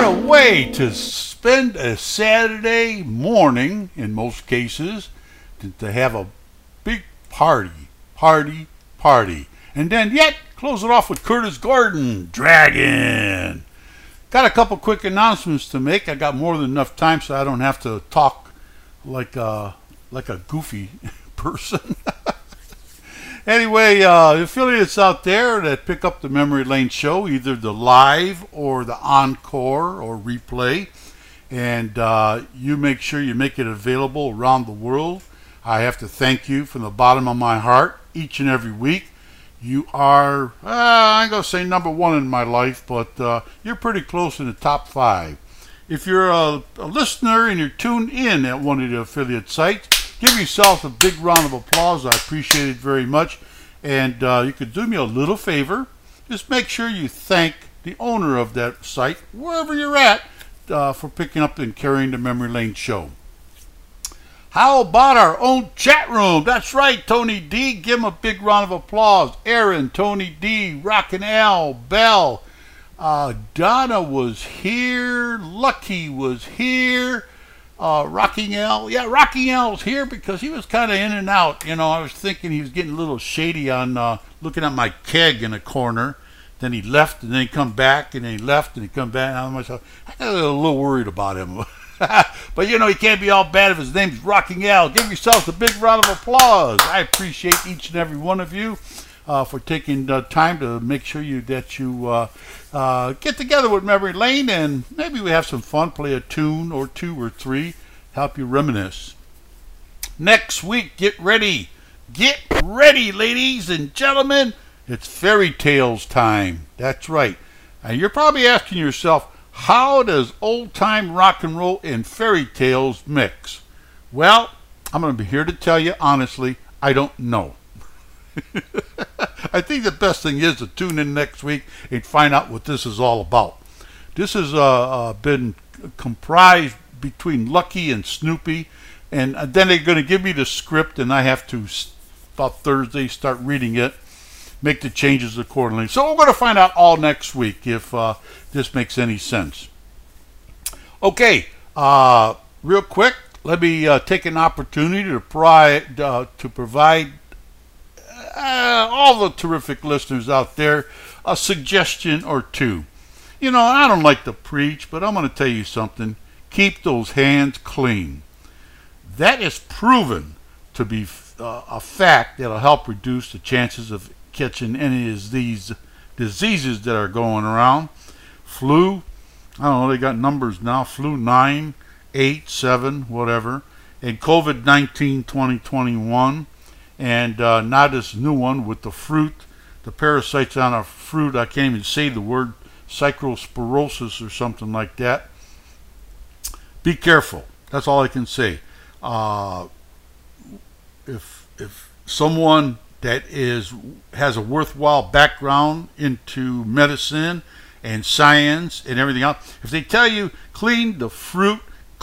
a way to spend a Saturday morning, in most cases, to have a big party, and then yet close it off with Curtis Gordon, Dragon. Got a couple quick announcements to make. I got more than enough time so I don't have to talk like a goofy person. Anyway, affiliates out there that pick up the Memory Lane show, either the live or the encore or replay, and you make sure you make it available around the world. I have to thank you from the bottom of my heart each and every week. You are, I'm going to say number one in my life, but you're pretty close in the top 5. If you're a listener and you're tuned in at one of the affiliate sites, give yourself a big round of applause. I appreciate it very much. And you could do me a little favor. Just make sure you thank the owner of that site, wherever you're at, for picking up and carrying the Memory Lane show. How about our own chat room? That's right, Tony D. Give him a big round of applause. Aaron, Tony D, Rockin' Al, Bell. Donna was here. Lucky was here. Rocking Al. Yeah, Rocking Al's here because he was kind of in and out. You know, I was thinking he was getting a little shady on looking at my keg in a corner. Then he left, and then he come back, and then he left, and he come back. And I got a little worried about him. But, you know, he can't be all bad if his name's Rocking Al. Give yourselves a big round of applause. I appreciate each and every one of you for taking time to make sure that you get together with Memory Lane, and maybe we have some fun, play a tune or 2 or 3, help you reminisce. Next week, get ready, ladies and gentlemen. It's fairy tales time. That's right. And you're probably asking yourself, how does old-time rock and roll and fairy tales mix? Well, I'm going to be here to tell you honestly, I don't know. I think the best thing is to tune in next week and find out what this is all about. This has been comprised between Lucky and Snoopy, and then they're going to give me the script, and I have to, about Thursday, start reading it, make the changes accordingly. So we're going to find out all next week if this makes any sense. Okay, real quick, let me take an opportunity to provide all the terrific listeners out there a suggestion or 2. You know, I don't like to preach, but I'm going to tell you something. Keep those hands clean. That is proven to be a fact that'll help reduce the chances of catching any of these diseases that are going around. Flu, I don't know, they got numbers now. Flu 9, 8, 7, whatever. And COVID-19 2021. And now this new one with the fruit, the parasites on our fruit. I can't even say the word, psychrosporosis or something like that. Be careful. That's all I can say. If someone that has a worthwhile background into medicine and science and everything else, if they tell you clean the fruit.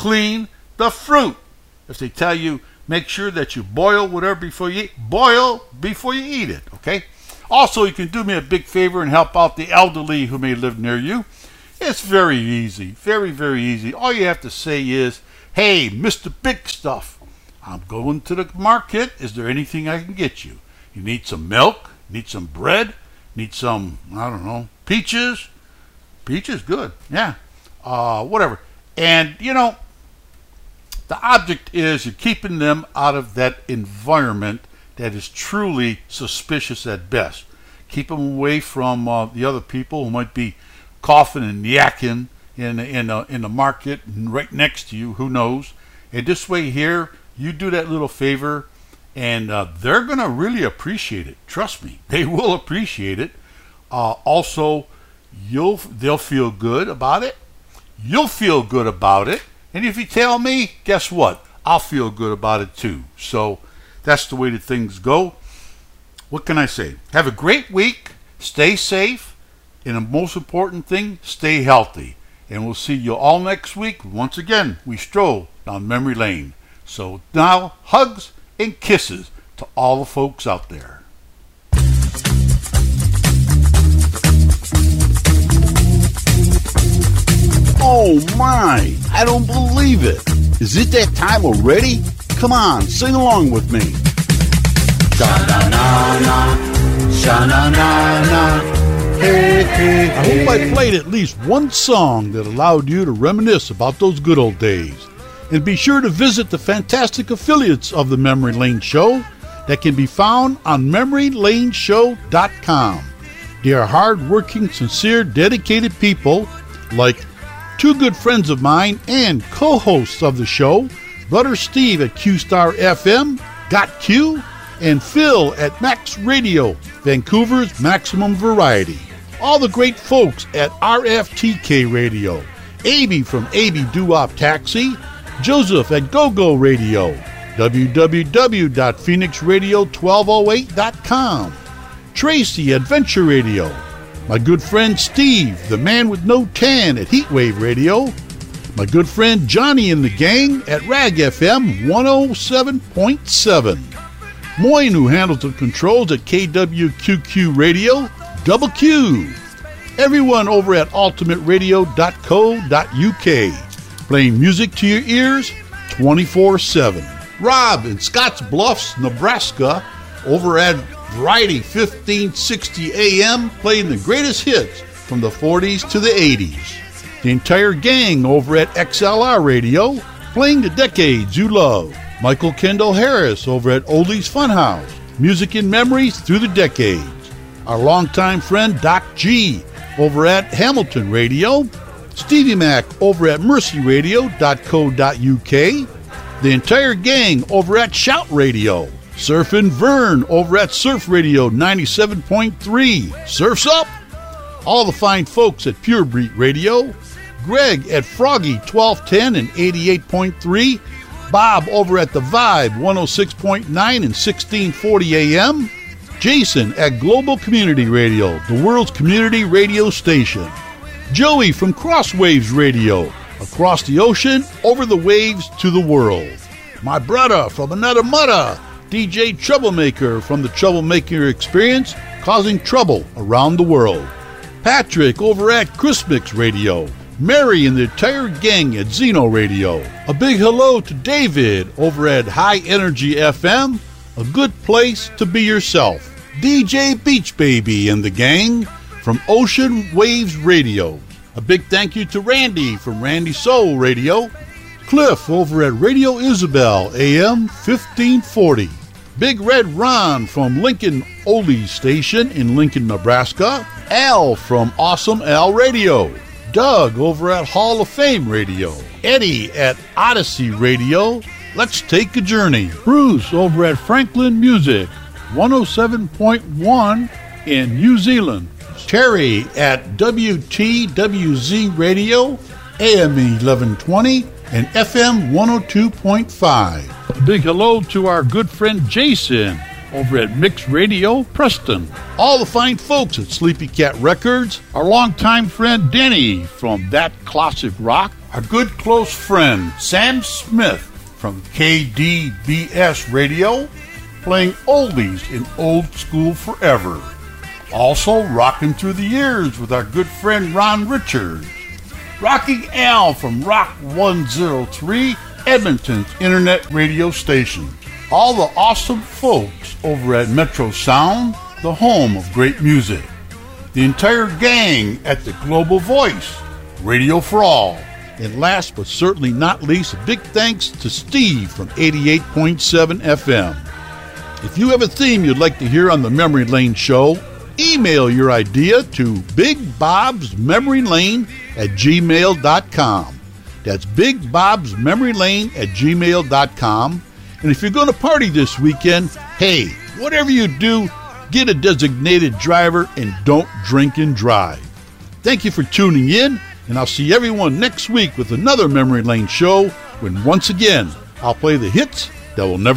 If they tell you make sure that you boil whatever before you eat, boil before you eat it, okay? Also, you can do me a big favor and help out the elderly who may live near you. It's very easy, very, very easy. All you have to say is, hey, Mr. Big Stuff, I'm going to the market. Is there anything I can get you? You need some milk, need some bread, need some, I don't know, peaches. Peaches, good, yeah, whatever. And, you know, the object is you're keeping them out of that environment that is truly suspicious at best. Keep them away from the other people who might be coughing and yakking in the market right next to you. Who knows? And this way here, you do that little favor, and they're going to really appreciate it. Trust me, they will appreciate it. Also, they'll feel good about it. You'll feel good about it. And if you tell me, guess what? I'll feel good about it too. So that's the way that things go. What can I say? Have a great week. Stay safe. And the most important thing, stay healthy. And we'll see you all next week. Once again, we stroll down memory lane. So now, hugs and kisses to all the folks out there. Oh my, I don't believe it. Is it that time already? Come on, sing along with me. Sha-na-na-na, sha-na-na-na, hey, hey, I hope I played at least one song that allowed you to reminisce about those good old days. And be sure to visit the fantastic affiliates of the Memory Lane Show that can be found on memorylaneshow.com. They are hard-working, sincere, dedicated people like two good friends of mine and co-hosts of the show, Brother Steve at Q-Star FM, Got Q, and Phil at Max Radio, Vancouver's Maximum Variety. All the great folks at RFTK Radio, AB from AB Doo-Wop Taxi, Joseph at GoGo Radio, www.phoenixradio1208.com, Tracy at Venture Radio, my good friend Steve, the man with no tan at Heatwave Radio, my good friend Johnny and the gang at Rag FM 107.7, Moyne, who handles the controls at KWQQ Radio, Double Q, everyone over at ultimateradio.co.uk, playing music to your ears 24/7. Rob in Scotts Bluffs, Nebraska, over at Variety 1560 AM, playing the greatest hits from the 40s to the 80s. The entire gang over at XLR Radio, playing the decades you love. Michael Kendall Harris over at Oldies Funhouse, music and memories through the decades. Our longtime friend Doc G over at Hamilton Radio, Stevie Mac over at mercyradio.co.uk, the entire gang over at Shout Radio, Surfin' Vern over at Surf Radio 97.3, Surf's Up, all the fine folks at Pure Beat Radio, Greg at Froggy 1210 and 88.3, Bob over at The Vibe 106.9 and 1640 AM, Jason at Global Community Radio, the world's community radio station, Joey from Crosswaves Radio, across the ocean, over the waves to the world. My brother from another mother, DJ Troublemaker from the Troublemaker Experience, causing trouble around the world. Patrick over at Chrismix Radio. Mary and the entire gang at Zeno Radio. A big hello to David over at High Energy FM, a good place to be yourself. DJ Beach Baby and the gang from Ocean Waves Radio. A big thank you to Randy from Randy Soul Radio. Cliff over at Radio Isabel AM 1540. Big Red Ron from Lincoln Oldies Station in Lincoln, Nebraska. Al from Awesome Al Radio. Doug over at Hall of Fame Radio. Eddie at Odyssey Radio. Let's take a journey. Bruce over at Franklin Music 107.1 in New Zealand. Terry at WTWZ Radio AM 1120 and FM 102.5. A big hello to our good friend Jason over at Mix Radio, Preston. All the fine folks at Sleepy Cat Records. Our longtime friend Denny from That Classic Rock. Our good close friend Sam Smith from KDBS Radio, playing oldies in old school forever. Also rocking through the years with our good friend Ron Richards. Rocking Al from Rock 103, Edmonton's internet radio station. All the awesome folks over at Metro Sound, the home of great music. The entire gang at the Global Voice, Radio for All. And last but certainly not least, a big thanks to Steve from 88.7 FM. If you have a theme you'd like to hear on the Memory Lane Show, email your idea to bigbobsmemorylane@gmail.com. That's bigbobsmemorylane@gmail.com. And if you're going to party this weekend, hey, whatever you do, get a designated driver and don't drink and drive. Thank you for tuning in, and I'll see everyone next week with another Memory Lane Show when once again I'll play the hits that will never